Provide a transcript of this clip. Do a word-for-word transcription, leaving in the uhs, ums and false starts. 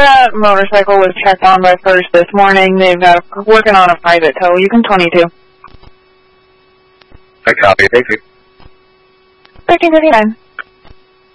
That motorcycle was checked on by First this morning. They've got a, working on a private tow. You can twenty-two. I copy. Thank you. thirteen fifty-nine.